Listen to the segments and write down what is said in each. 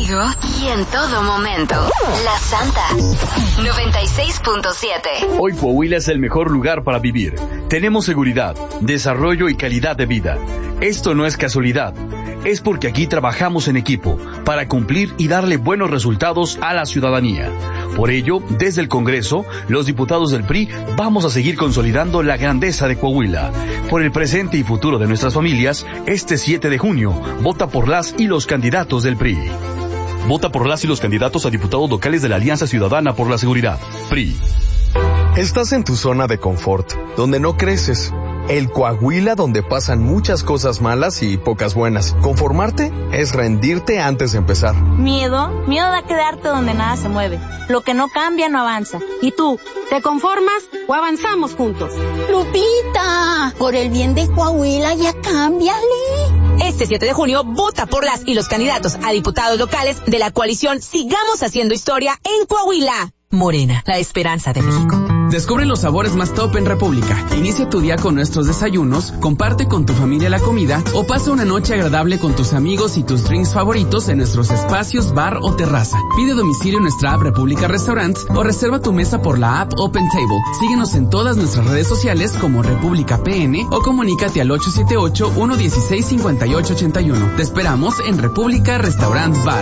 contigo y en todo momento. La Santa 96.7. Hoy Coahuila es el mejor lugar para vivir. Tenemos seguridad, desarrollo y calidad de vida. Esto no es casualidad. Es porque aquí trabajamos en equipo para cumplir y darle buenos resultados a la ciudadanía. Por ello, desde el Congreso, los diputados del PRI vamos a seguir consolidando la grandeza de Coahuila. Por el presente y futuro de nuestras familias, este 7 de junio, vota por las y los candidatos del PRI. Vota por las y los candidatos a diputados locales de la Alianza Ciudadana por la Seguridad, PRI. Estás en tu zona de confort, donde no creces. El Coahuila donde pasan muchas cosas malas y pocas buenas. Conformarte es rendirte antes de empezar. Miedo da quedarte donde nada se mueve. Lo que no cambia no avanza. ¿Y tú, te conformas o avanzamos juntos? Lupita, por el bien de Coahuila ya cámbiale. Este 7 de junio, vota por las y los candidatos a diputados locales de la coalición Sigamos Haciendo Historia en Coahuila. Morena, la esperanza de México. Descubre los sabores más top en República. Inicia tu día con nuestros desayunos, comparte con tu familia la comida o pasa una noche agradable con tus amigos y tus drinks favoritos en nuestros espacios bar o terraza. Pide domicilio en nuestra app República Restaurants o reserva tu mesa por la app Open Table. Síguenos en todas nuestras redes sociales como República PN o comunícate al 878-116-5881. Te esperamos en República Restaurant Bar.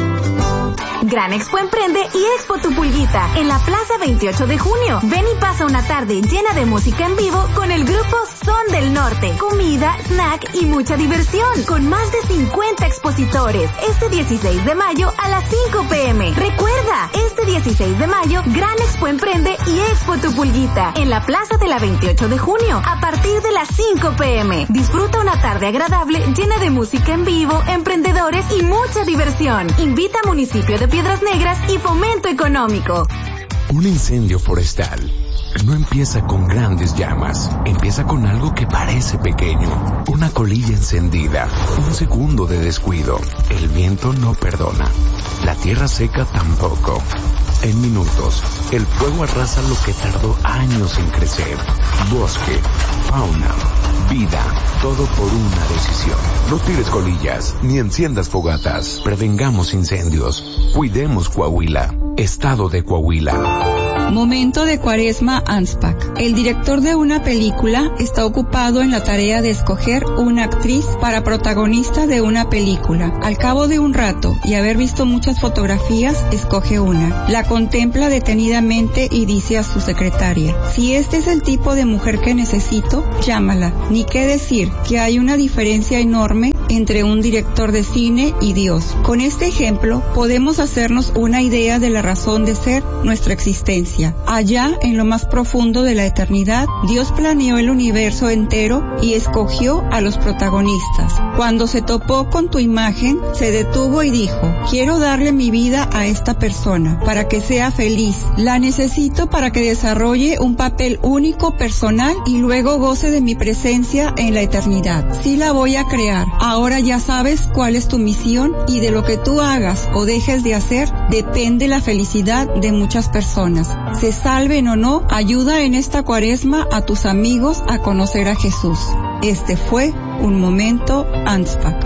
Gran Expo Emprende y Expo Tu Pulguita en la Plaza 28 de junio. Ven y pasa una tarde llena de música en vivo con el grupo Son del Norte. Comida, snack y mucha diversión con más de 50 expositores. Este 16 de mayo a las 5 p.m. Recuerda, este 16 de mayo, Gran Expo Emprende y Expo Tu Pulguita en la Plaza de la 28 de junio a partir de las 5 p.m. Disfruta una tarde agradable llena de música en vivo, emprendedores y mucha diversión. Invita a Municipio de Piedras Negras y Fomento Económico. Un incendio forestal no empieza con grandes llamas, empieza con algo que parece pequeño, una colilla encendida, un segundo de descuido. El viento no perdona, la tierra seca tampoco. En minutos, el fuego arrasa lo que tardó años en crecer. Bosque, fauna, vida, todo por una decisión. No tires colillas, ni enciendas fogatas. Prevengamos incendios. Cuidemos Coahuila. Estado de Coahuila. Momento de Cuaresma ANSPAC. El director de una película está ocupado en la tarea de escoger una actriz para protagonista de una película. Al cabo de un rato y haber visto muchas fotografías, escoge una. La contempla detenidamente y dice a su secretaria: si este es el tipo de mujer que necesito, llámala. Ni qué decir que hay una diferencia enorme entre un director de cine y Dios. Con este ejemplo podemos hacernos una idea de la razón de ser nuestra existencia. Allá, en lo más profundo de la eternidad, Dios planeó el universo entero y escogió a los protagonistas. Cuando se topó con tu imagen, se detuvo y dijo: quiero darle mi vida a esta persona para que sea feliz. La necesito para que desarrolle un papel único, personal, y luego goce de mi presencia en la eternidad. Sí la voy a crear. Ahora ya sabes cuál es tu misión, y de lo que tú hagas o dejes de hacer depende la felicidad de muchas personas. Se salven o no, ayuda en esta Cuaresma a tus amigos a conocer a Jesús. Este fue un momento ANSPAC.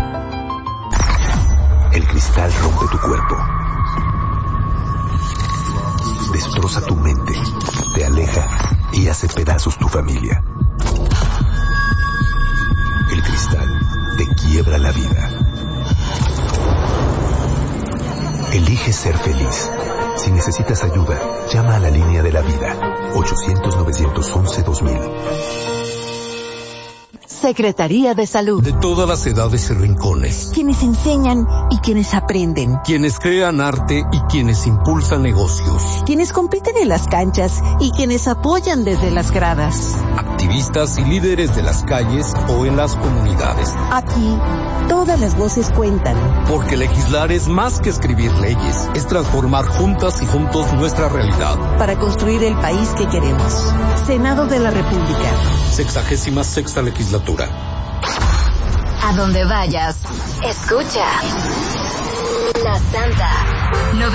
El cristal rompe tu cuerpo, destroza tu mente, te aleja y hace pedazos tu familia. El cristal te quiebra la vida. Elige ser feliz. Si necesitas ayuda, llama a la línea de la vida, 800-911-2000. Secretaría de Salud. De todas las edades y rincones. Quienes enseñan y quienes aprenden. Quienes crean arte y quienes impulsan negocios. Quienes compiten en las canchas y quienes apoyan desde las gradas. Activistas y líderes de las calles o en las comunidades. Aquí, todas las voces cuentan. Porque legislar es más que escribir leyes, es transformar juntas y juntos nuestra realidad. Para construir el país que queremos. Senado de la República. 66ª legislatura. A donde vayas, escucha La Santa